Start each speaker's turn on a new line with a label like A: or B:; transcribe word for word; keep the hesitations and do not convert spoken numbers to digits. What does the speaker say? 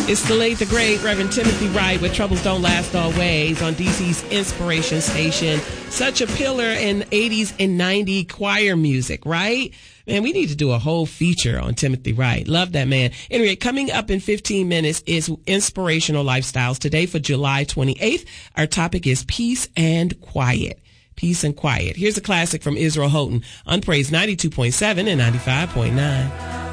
A: It's the late, the great Reverend Timothy Wright with Troubles Don't Last Always on D C's Inspiration Station. Such a pillar in eighties and nineties choir music, right? Man, we need to do a whole feature on Timothy Wright. Love that man. Anyway, coming up in fifteen minutes is Inspirational Lifestyles. Today for July twenty-eighth, our topic is peace and quiet. Peace and quiet. Here's a classic from Israel Houghton on Praise ninety-two point seven and ninety-five point nine.